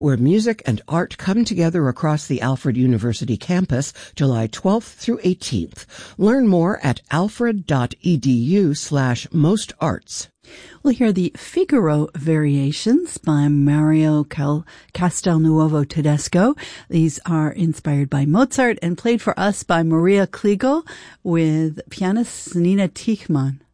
where music and art come together across the Alfred University campus July 12th through 18th. Learn more at alfred.edu/mostarts. We'll hear the Figaro Variations by Mario Castelnuovo Tedesco. These are inspired by Mozart and played for us by Maria Kliegel with pianist Nina Tichmann.